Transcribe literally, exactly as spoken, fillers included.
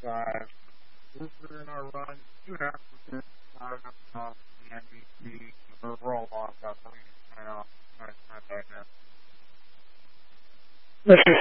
five. We're in our run, two and a half percent off the N B C. Overall loss about three percent off. Nice, not bad now. This is